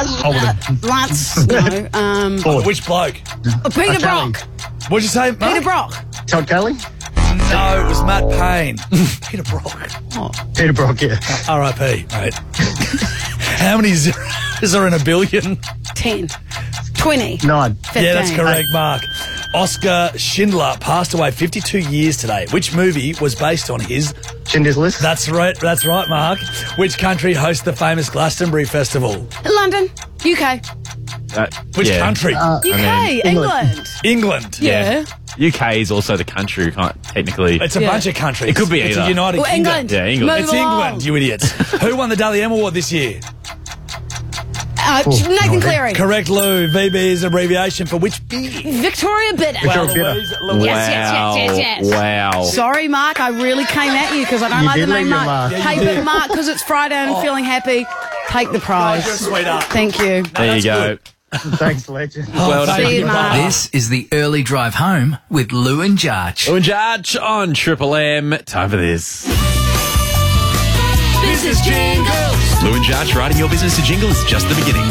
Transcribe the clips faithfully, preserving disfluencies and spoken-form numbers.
uh, Lance, no. Um, Oh, which bloke? oh, Peter Uh, Kelly. Brock. What'd you say, Peter Mark? Brock. Todd Kelly? No, it was Matt Payne. Peter Brock. Oh. Peter Brock, yeah. R I P, mate. How many zeros are in a billion? ten. twenty. Nine. fifteen. Yeah, that's correct, Mark. Oscar Schindler passed away fifty-two years today. Which movie was based on his... Schindler's List? That's right, that's right, Mark. Which country hosts the famous Glastonbury Festival? London. U K. Uh, Which yeah. country? U K. I mean, England. England. Yeah. U K is also the country, can't technically. It's a Yeah. bunch of countries. It could be It's either. a United Well, Kingdom. England. Yeah, England. Move It's along. England, you idiots. Who won the Dally M Award this year? Uh, Nathan Cleary. Correct, Lou. V B is abbreviation for which beer? Victoria Bitter. Well, Bitter. Louise, Louise. Yes, yes, yes, yes, yes. Wow. Sorry, Mark, I really came at you because I don't You like did the leave name your Mark. mark. Yeah, you hey, did. but Mark, because it's Friday and I'm feeling happy, take the prize. You're a sweetheart. Thank you. There you that's go. good. Thanks, legend. Well done. See you, Mark. This is the early drive home with Lou and Jarch. Lou and Jarch on Triple M. Time for this. Business jingles. Lou and Jarch writing your business to jingle is just the beginning.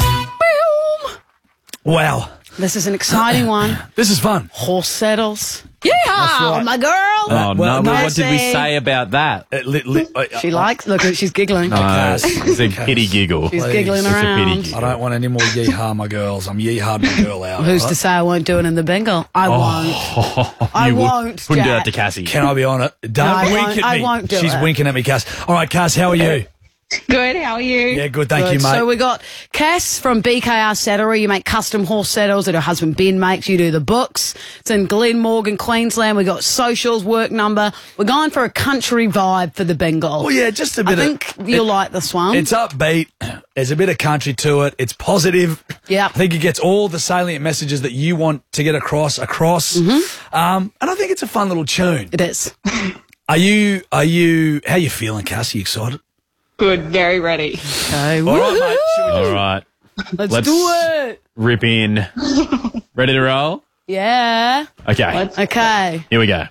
Wow. This is an exciting one. This is fun. Horse saddles. Yeah, right. my girl. Oh, well, no. no, What did we see. say about that? Uh, li- li- uh, She likes. Look, she's giggling. No, it's a kitty giggle. She's please. giggling It's a around. pity. I don't want any more yeehaw my girls. I'm yeehaw my girl out. Who's right? to say I won't do it in the bingo? I won't. I You would- won't, Wouldn't do Jack. that to Cassie. Can I be on it? Don't No, I wink won't- at I me. won't do She's it. winking at me, Cass. All right, Cass, how are you? Good, how are you? Yeah, good, thank Good. you, mate. So we got Cass from B K R Saddlery. You make custom horse saddles that her husband Ben makes. You do the books. It's in Glenmorgan, Queensland. We got socials, work number. We're going for a country vibe for the bingo. well, yeah, just a I bit of... think you'll like this one. It's upbeat. There's a bit of country to it. It's positive. Yeah. I think it gets all the salient messages that you want to get across, across. Mm-hmm. Um, and I think it's a fun little tune. It is. Are you, are you, how you feeling, Cass? Are you excited? Good, very ready. Okay. All right, mate. Should we- All right. Let's, Let's- do it. Rip in. Ready to roll? Yeah. Okay. Let's- Okay. Here we go.